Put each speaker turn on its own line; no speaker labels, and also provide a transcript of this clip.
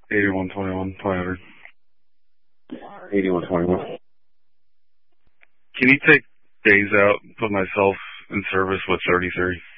8121, 500.
8121.
Can you take days out, put myself in service with 33?